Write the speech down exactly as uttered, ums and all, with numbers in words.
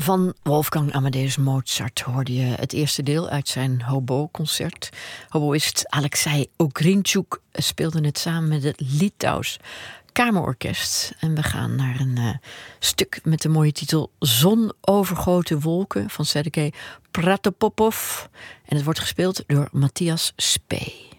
Van Wolfgang Amadeus Mozart hoorde je het eerste deel uit zijn hobo-concert. Hoboïst Alexei Ogrinchuk speelde het samen met het Litouws Kamerorkest. En we gaan naar een uh, stuk met de mooie titel Zonovergoten wolken van Sergei Protopopov. En het wordt gespeeld door Matthias Spee.